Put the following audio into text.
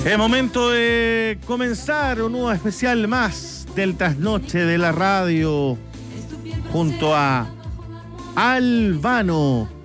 Es momento de comenzar un nuevo especial más del Trasnoche de la Radio junto a Albano